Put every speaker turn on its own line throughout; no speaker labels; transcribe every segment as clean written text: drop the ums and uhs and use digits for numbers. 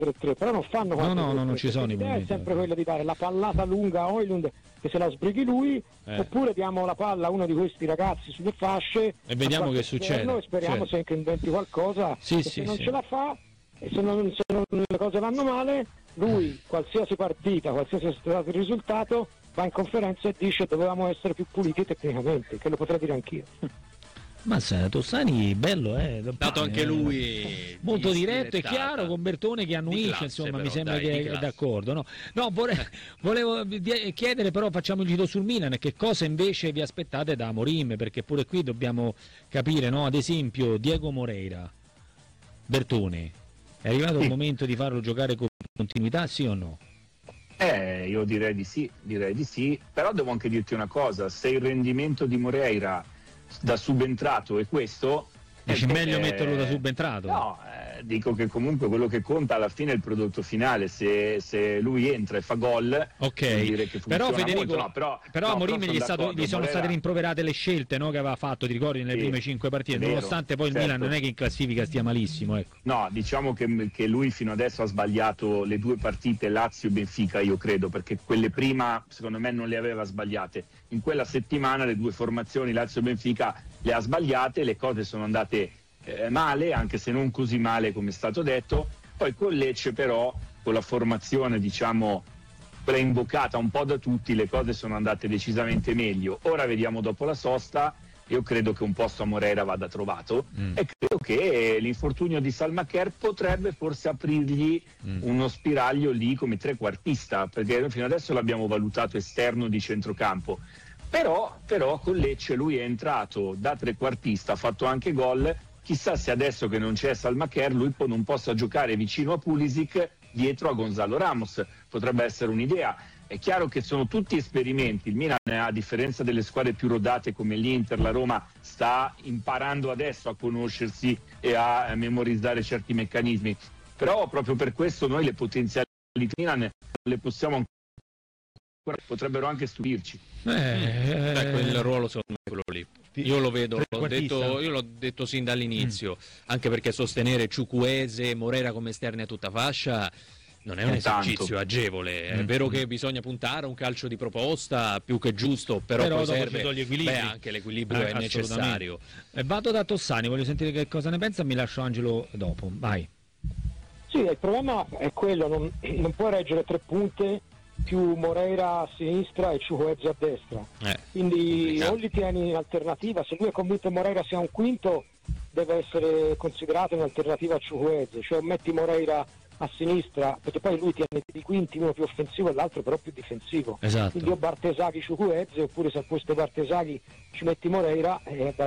4-3-3, però non fanno 4-3-3.
No, non ci sono i
l'idea
movimenti.
è sempre quella di dare la pallata lunga a Højlund che se la sbrighi lui, oppure diamo la palla a uno di questi ragazzi sulle fasce
e vediamo che succede
e speriamo se anche inventi qualcosa. Se non ce la fa e se non le cose vanno male, lui qualsiasi partita, qualsiasi sia stato il risultato, va in conferenza e dice dovevamo essere più puliti tecnicamente, che lo potrei dire anch'io.
Ma Tossani bello,
dato anche lui
molto diretto e chiaro, con Bertone che annuisce, insomma, mi sembra che è d'accordo. No, volevo chiedere, però facciamo il giro sul Milan, che cosa invece vi aspettate da Amorim, perché pure qui dobbiamo capire, no? Ad esempio Diego Moreira, Bertone, è arrivato il momento di farlo giocare con continuità, sì o no?
Io direi di sì, però devo anche dirti una cosa, se il rendimento di Moreira da subentrato è questo,
dici meglio metterlo da subentrato?
No, dico che comunque quello che conta alla fine è il prodotto finale. Se lui entra e fa gol,
ok,
dire che
però Federico,
molto,
però Amorim gli sono state rimproverate le scelte, no, che aveva fatto, ti ricordi, nelle prime 5 partite, nonostante poi il Milan non è che in classifica stia malissimo, ecco.
No, diciamo che lui fino adesso ha sbagliato le 2 partite Lazio e Benfica, io credo, perché quelle prima secondo me non le aveva sbagliate. In quella settimana le 2 formazioni Lazio e Benfica le ha sbagliate, le cose sono andate male, anche se non così male come è stato detto. Poi con Lecce però, con la formazione diciamo preimbocata un po' da tutti, le cose sono andate decisamente meglio. Ora vediamo dopo la sosta, io credo che un posto a Moreira vada trovato e credo che l'infortunio di Salmaker potrebbe forse aprirgli uno spiraglio lì come trequartista, perché fino adesso l'abbiamo valutato esterno di centrocampo. Però con Lecce lui è entrato da trequartista, ha fatto anche gol. Chissà se adesso che non c'è Salmaker lui non possa giocare vicino a Pulisic dietro a Gonzalo Ramos, potrebbe essere un'idea. È chiaro che sono tutti esperimenti, il Milan a differenza delle squadre più rodate come l'Inter, la Roma sta imparando adesso a conoscersi e a memorizzare certi meccanismi, però proprio per questo noi le potenzialità di Milan le possiamo ancora, potrebbero anche stupirci.
Il ruolo secondo me è quello lì. Io lo vedo, l'ho detto sin dall'inizio, anche perché sostenere Ciucuese e Moreira come esterni a tutta fascia non è un esercizio agevole. È vero che bisogna puntare a un calcio di proposta più che giusto, però poi serve anche l'equilibrio è necessario.
Vado da Tossani, voglio sentire che cosa ne pensa, mi lascio Angelo dopo. Vai.
Sì, il problema è quello, non puoi reggere 3 punte più Moreira a sinistra e Ciucueze a destra, quindi o li tieni in alternativa. Se lui è convinto che Moreira sia un quinto, deve essere considerato un'alternativa a Ciucueze, cioè metti Moreira a sinistra, perché poi lui tiene i quinti, uno più offensivo e l'altro però più difensivo.
Esatto.
Quindi o Bartesaghi Ciucueze, oppure se a questo Bartesaghi ci metti Moreira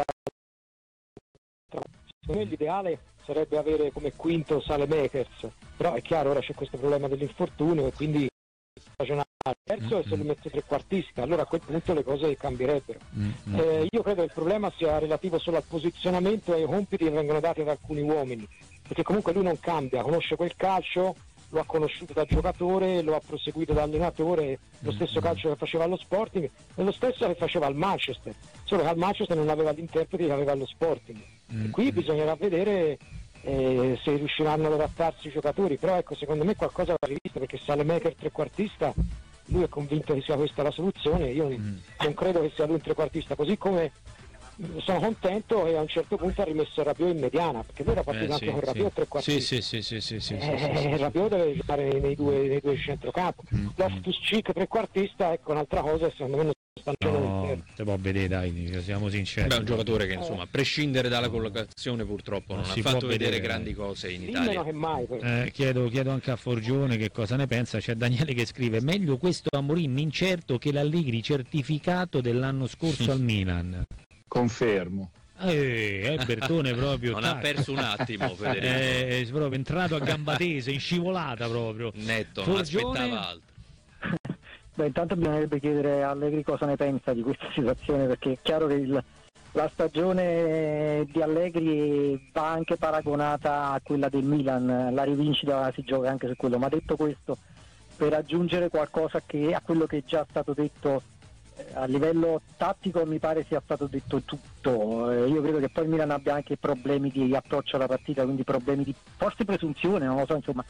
secondo me l'ideale sarebbe avere come quinto Saelemaekers, però è chiaro, ora c'è questo problema dell'infortunio e quindi terzo e se lui mette trequartista, allora a quel punto le cose cambierebbero. Io credo che il problema sia relativo solo al posizionamento e ai compiti che vengono dati ad alcuni uomini, perché comunque lui non cambia, conosce quel calcio, lo ha conosciuto da giocatore, lo ha proseguito da allenatore, lo stesso calcio che faceva allo Sporting e lo stesso che faceva al Manchester, solo che al Manchester non aveva gli interpreti che aveva allo Sporting. E qui bisognerà vedere se riusciranno ad adattarsi i giocatori, però ecco, secondo me qualcosa va rivisto, perché Saelemaekers trequartista, lui è convinto che sia questa la soluzione, io non credo che sia lui un trequartista, così come sono contento e a un certo punto ha rimesso Rabiot in mediana, perché lui era partito anche con Rabiot trequartista. Rabiot deve giocare nei due centrocampo. Loftus-Cheek trequartista, ecco un'altra cosa, secondo me non
si può vedere, dai, siamo sinceri.
È un giocatore che insomma a prescindere dalla collocazione purtroppo non ha fatto vedere grandi cose in Italia.
Che mai,
chiedo anche a Forgione che cosa ne pensa. C'è Daniele che scrive: meglio questo Amorim incerto che l'Allegri certificato dell'anno scorso al Milan.
Confermo.
Bertone proprio
non ha perso un attimo, Federico.
È proprio entrato a gamba tesa, in scivolata proprio.
Netto, non aspettava altro.
Beh, intanto bisognerebbe chiedere a Allegri cosa ne pensa di questa situazione, perché è chiaro che la stagione di Allegri va anche paragonata a quella del Milan, la rivincita si gioca anche su quello, ma detto questo, per aggiungere qualcosa a quello che è già stato detto, a livello tattico mi pare sia stato detto tutto. Io credo che poi il Milan abbia anche problemi di approccio alla partita, quindi problemi di forse presunzione, non lo so, insomma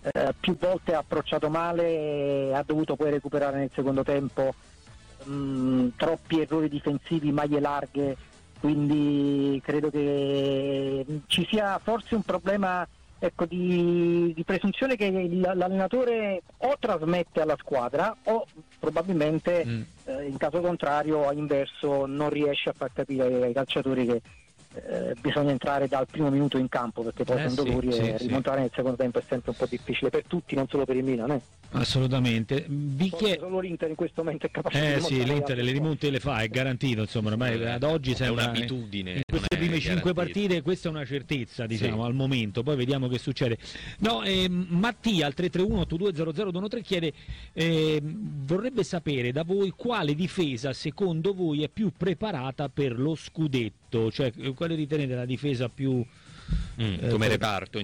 più volte ha approcciato male, ha dovuto poi recuperare nel secondo tempo, troppi errori difensivi, maglie larghe, quindi credo che ci sia forse un problema, ecco, di presunzione che l'allenatore o trasmette alla squadra o probabilmente in caso contrario, a inverso, non riesce a far capire ai calciatori che bisogna entrare dal primo minuto in campo, perché poi sono dolori e rimontare nel secondo tempo è sempre un po' difficile per tutti, non solo per il Milan.
Assolutamente.
Solo l'Inter in questo momento è capace di
l'Inter le rimonte le fa, è garantito, insomma, ormai ad oggi sembra
un'abitudine.
In queste prime 5 partite questa è una certezza, diciamo, al momento, poi vediamo che succede. Mattia al 331-8200-213 chiede, vorrebbe sapere da voi quale difesa secondo voi è più preparata per lo scudetto, cioè quale ritenete la difesa più
come reparto,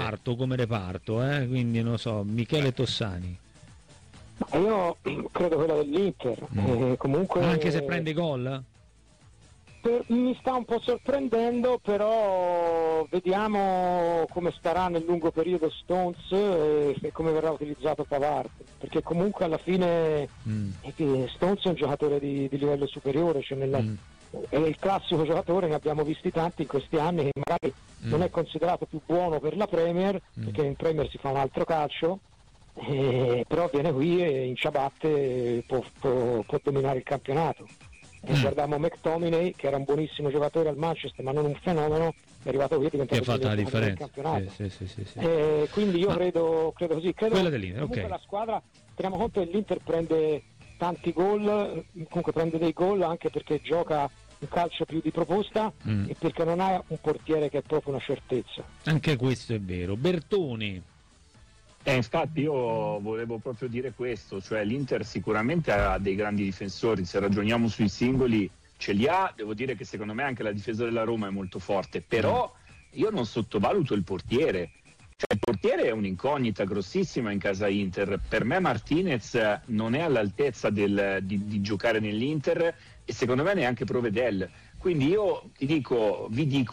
quindi non lo so, Michele Tossani.
Io credo quella dell'Inter, comunque
anche se prende gol?
Mi sta un po' sorprendendo, però vediamo come starà nel lungo periodo Stones e come verrà utilizzato Pavard, perché comunque alla fine Stones è un giocatore di livello superiore, cioè è il classico giocatore, ne abbiamo visti tanti in questi anni, che magari non è considerato più buono per la Premier, perché in Premier si fa un altro calcio, però viene qui e in ciabatte può dominare il campionato. Guardiamo McTominay, che era un buonissimo giocatore al Manchester ma non un fenomeno, è arrivato qui e è diventato
fatto la differenza
del campionato.
Sì.
Quindi io credo così,
quella dell'Inter,
comunque la squadra, teniamo conto che l'Inter prende tanti gol, comunque prende dei gol anche perché gioca un calcio più di proposta e perché non ha un portiere che è proprio una certezza.
Anche questo è vero. Bertoni.
Infatti io volevo proprio dire questo, cioè l'Inter sicuramente ha dei grandi difensori, se ragioniamo sui singoli ce li ha, devo dire che secondo me anche la difesa della Roma è molto forte, però io non sottovaluto il portiere, cioè il portiere è un'incognita grossissima in casa Inter, per me Martinez non è all'altezza di giocare nell'Inter e secondo me neanche Provedel, quindi io vi dico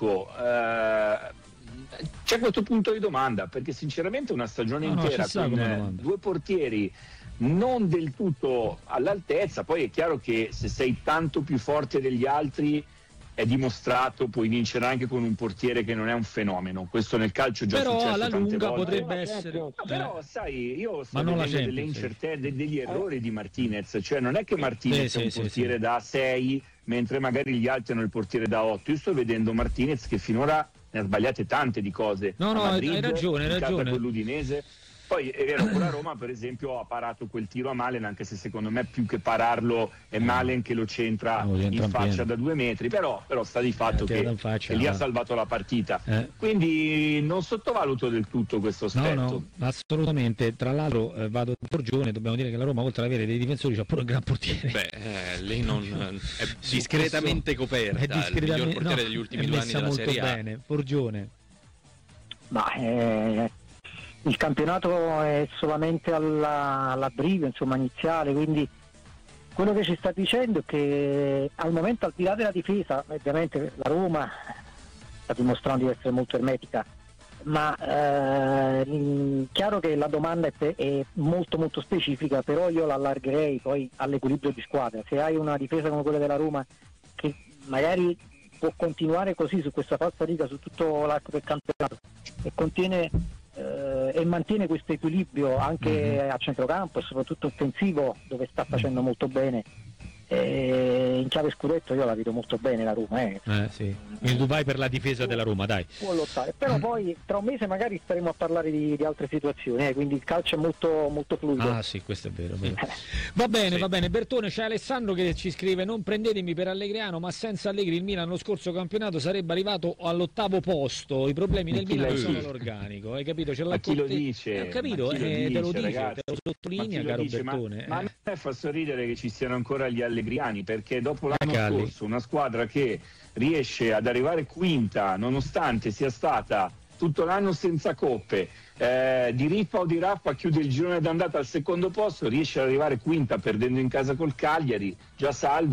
c'è questo punto di domanda, perché sinceramente una stagione intera con due portieri non del tutto all'altezza, poi è chiaro che se sei tanto più forte degli altri è dimostrato, puoi vincere anche con un portiere che non è un fenomeno, questo nel calcio già
però
successo
alla
tante
lunga
volte.
potrebbe essere
però sai, io sto vedendo delle incertezze, degli errori di Martinez, cioè non è che Martinez è un portiere da 6 mentre magari gli altri hanno il portiere da 8, io sto vedendo Martinez che finora ne ha sbagliate tante di cose. Madrid,
hai ragione.
con l'Udinese. Poi è vero, pure a Roma per esempio ha parato quel tiro a Malen, anche se secondo me più che pararlo è Malen che lo centra in faccia da 2 metri, però sta di fatto che lì ha salvato la partita. Quindi non sottovaluto del tutto questo aspetto.
No, assolutamente. Tra l'altro vado a Porgione, dobbiamo dire che la Roma oltre ad avere dei difensori c'ha pure un gran portiere.
Lei non è discretamente coperta, il miglior portiere degli ultimi 2 anni della Serie A.
Bene. Porgione.
Il campionato è solamente all'abbrigo, insomma, iniziale, quindi quello che ci sta dicendo è che al momento, al di là della difesa, ovviamente la Roma sta dimostrando di essere molto ermetica, ma chiaro che la domanda è molto molto specifica, però io l'allargherei poi all'equilibrio di squadra. Se hai una difesa come quella della Roma che magari può continuare così su questa falsariga su tutto l'arco del campionato e e mantiene questo equilibrio anche a centrocampo e soprattutto offensivo, dove sta facendo molto bene, in chiave scudetto io la vedo molto bene la Roma.
Il Dubai per la difesa della Roma, dai.
Può lottare, però poi tra un mese magari staremo a parlare di altre situazioni, quindi il calcio è molto, molto fluido.
Sì, questo è vero. Va bene. Bertone, c'è Alessandro che ci scrive: non prendetemi per Allegriano, ma senza Allegri il Milan lo scorso campionato sarebbe arrivato all'8° posto. I problemi del Milan sono l'organico, hai capito?
Chi lo dice?
Ho capito, te lo dice,
ragazzi,
te lo sottolinea, caro
dice,
Bertone.
Ma a me fa sorridere che ci siano ancora gli allegriani, perché dopo l'anno scorso una squadra che riesce ad arrivare quinta nonostante sia stata tutto l'anno senza coppe, di rippa o di rappa chiude il girone d'andata al secondo posto, riesce ad arrivare quinta perdendo in casa col Cagliari, già salvo,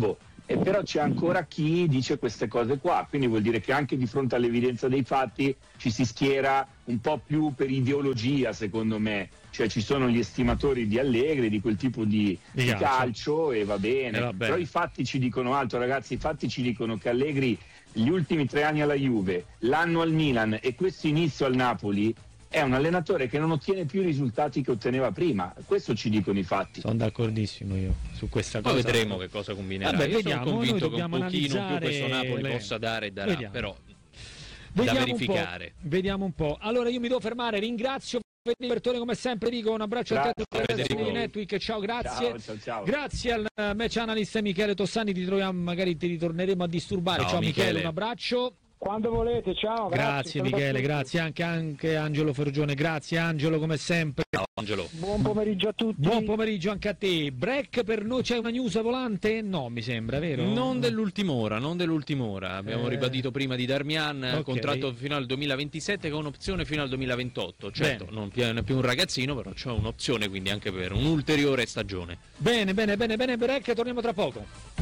E però c'è ancora chi dice queste cose qua, quindi vuol dire che anche di fronte all'evidenza dei fatti ci si schiera un po' più per ideologia, secondo me. Cioè ci sono gli estimatori di Allegri, di quel tipo di calcio, e va bene. Però i fatti ci dicono altro, ragazzi. I fatti ci dicono che Allegri gli ultimi 3 anni alla Juve, l'anno al Milan e questo inizio al Napoli, è un allenatore che non ottiene più i risultati che otteneva prima. Questo ci dicono i fatti.
Sono d'accordissimo io su questa cosa.
Poi vedremo che cosa combinerà.
Vabbè,
io
vediamo,
sono convinto che un pochino
analizzare
più questo Napoli possa dare e darà,
vediamo.
però
vediamo
da verificare.
Vediamo un po'. Allora io mi devo fermare, ringrazio Bertone come sempre, dico un abbraccio a te di Netweek, ciao, grazie.
Ciao.
Grazie al match analyst Michele Tossani, ti troviamo, magari ti ritorneremo a disturbare. Ciao Michele, un abbraccio.
Quando volete, ciao.
Grazie Michele, grazie anche Angelo Fergione, grazie Angelo come sempre.
Ciao Angelo.
Buon pomeriggio a tutti.
Buon pomeriggio anche a te. Break per noi, c'è una news volante? No, mi sembra, vero?
Non dell'ultima ora. Abbiamo ribadito prima di Darmian, contratto fino al 2027 con un'opzione fino al 2028. Certo, non è più un ragazzino, però c'è un'opzione quindi anche per un'ulteriore stagione.
Bene, break, torniamo tra poco.